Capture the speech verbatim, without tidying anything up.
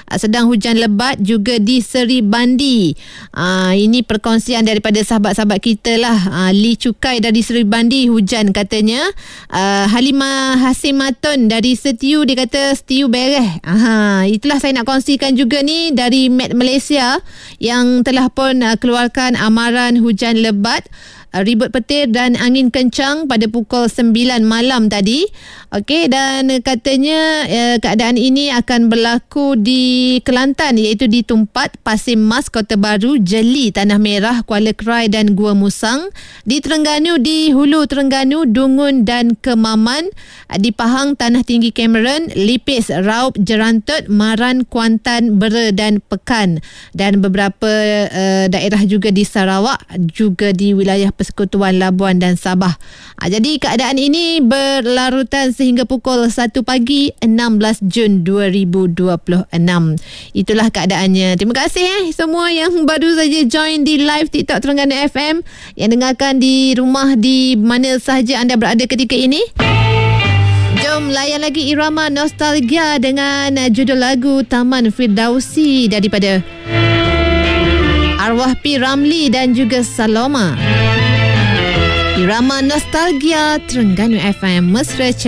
sedang hujan lebat juga di Seri Bandi. Uh, ini perkongsian daripada sahabat-sahabat kita lah. Uh, Li Cukai dari Seri Bandi hujan katanya. Uh, Halimah Hasimatun dari Setiu, dia kata Setiu bereh. Aha, itulah saya nak kongsikan juga ni dari Met Malaysia yang telah pun uh, keluarkan amaran hujan lebat, ribut petir dan angin kencang pada pukul sembilan malam tadi. Okey, dan katanya eh, keadaan ini akan berlaku di Kelantan, iaitu di Tumpat, Pasir Mas, Kota Baru, Jeli, Tanah Merah, Kuala Krai dan Gua Musang. Di Terengganu, di Hulu Terengganu, Dungun dan Kemaman. Di Pahang, Tanah Tinggi Cameron, Lipis, Raup, Jerantut, Maran, Kuantan, Bera dan Pekan. Dan beberapa uh, daerah juga di Sarawak, juga di wilayah Persekutuan Labuan dan Sabah. Ha, jadi keadaan ini berlarutan sehingga pukul satu pagi enam belas Jun dua ribu dua puluh enam. Itulah keadaannya. Terima kasih eh semua yang baru saja join di live TikTok Terengganu F M, yang dengarkan di rumah di mana sahaja anda berada ketika ini. Jom layan lagi irama nostalgia dengan judul lagu Taman Firdausi daripada arwah P. Ramli dan juga Saloma. Irama nostalgia Terengganu F M, mesra